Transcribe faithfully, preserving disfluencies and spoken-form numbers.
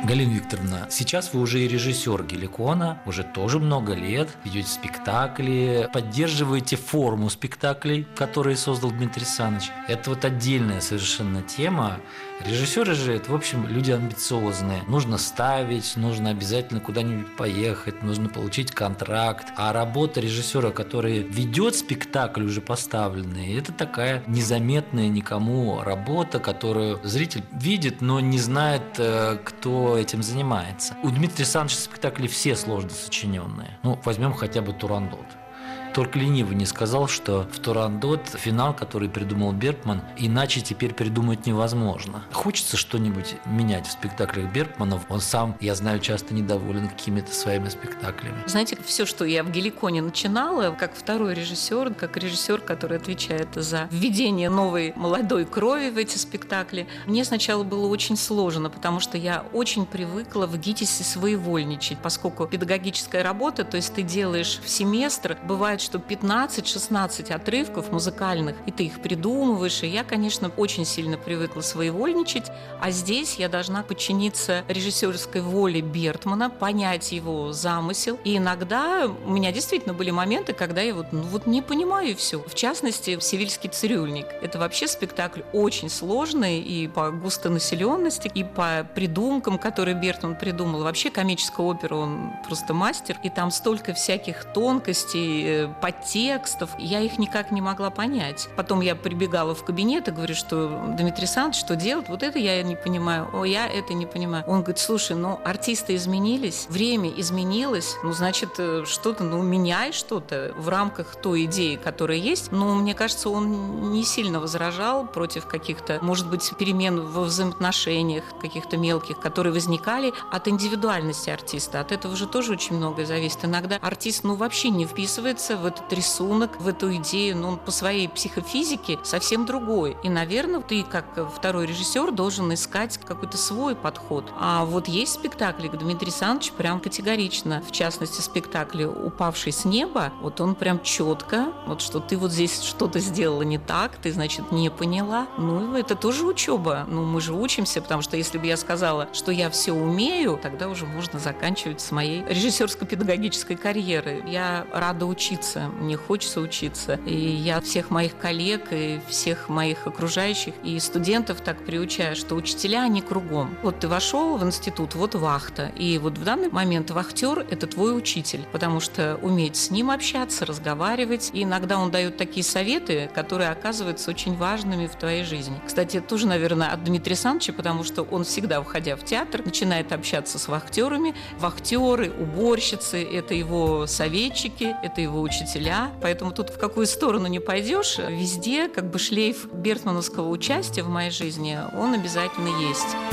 Галина Викторовна, сейчас вы уже и режиссер Геликона, уже тоже много лет, ведете спектакли, поддерживаете форму спектаклей, которые создал Дмитрий Саныч. Это вот отдельная совершенно тема. Режиссеры же, это, в общем, люди амбициозные. Нужно ставить, нужно обязательно куда-нибудь поехать, нужно получить контракт. А работа режиссера, который ведет спектакль уже поставленный, это такая незаметная никому работа, которую зритель видит, но не знает, кто этим занимается. У Дмитрия Саныча спектакли все сложно сочиненные. Ну, возьмем хотя бы «Турандот». Только ленивый не сказал, что в «Турандот» финал, который придумал Бергман, иначе теперь придумать невозможно. Хочется что-нибудь менять в спектаклях Бергмана. Он сам, я знаю, часто недоволен какими-то своими спектаклями. Знаете, все, что я в Геликоне начинала, как второй режиссер, как режиссер, который отвечает за введение новой молодой крови в эти спектакли, мне сначала было очень сложно, потому что я очень привыкла в ГИТИСе своевольничать, поскольку педагогическая работа, то есть ты делаешь в семестр, бывает, что пятнадцать-шестнадцать отрывков музыкальных, и ты их придумываешь, и я, конечно, очень сильно привыкла своевольничать, а здесь я должна подчиниться режиссерской воле Бертмана, понять его замысел, и иногда у меня действительно были моменты, когда я вот, ну, вот не понимаю все. В частности, «Севильский цирюльник». Это вообще спектакль очень сложный и по густонаселенности, и по придумкам, которые Бертман придумал. Вообще комическая опера, он просто мастер, и там столько всяких тонкостей, подтекстов, я их никак не могла понять. Потом я прибегала в кабинет и говорю, что Дмитрий Александрович, что делать? Вот это я не понимаю, о, я это не понимаю. Он говорит, слушай, ну, артисты изменились, время изменилось, ну, значит, что-то, ну, меняй что-то в рамках той идеи, которая есть. Но мне кажется, он не сильно возражал против каких-то, может быть, перемен во взаимоотношениях, каких-то мелких, которые возникали от индивидуальности артиста. От этого же тоже очень многое зависит. Иногда артист, ну, вообще не вписывается в этот рисунок, в эту идею, но он по своей психофизике совсем другой. И, наверное, ты, как второй режиссер, должен искать какой-то свой подход. А вот есть спектакли, где Дмитрий Александрович прям категорично, в частности, спектакль «Упавший с неба», вот он прям четко, вот что ты вот здесь что-то сделала не так, ты, значит, не поняла. Ну, это тоже учеба. Ну, мы же учимся, потому что если бы я сказала, что я все умею, тогда уже можно заканчивать с моей режиссерско-педагогической карьерой. Я рада учиться. Мне хочется учиться. И я всех моих коллег и всех моих окружающих и студентов так приучаю, что учителя, они кругом. Вот ты вошел в институт, вот вахта. И вот в данный момент вахтер – это твой учитель, потому что уметь с ним общаться, разговаривать. И иногда он дает такие советы, которые оказываются очень важными в твоей жизни. Кстати, это тоже, наверное, от Дмитрия Александровича, потому что он всегда, входя в театр, начинает общаться с вахтерами. Вахтеры, уборщицы – это его советчики, это его учителя, поэтому тут в какую сторону не пойдешь, везде как бы шлейф бертмановского участия в моей жизни, он обязательно есть.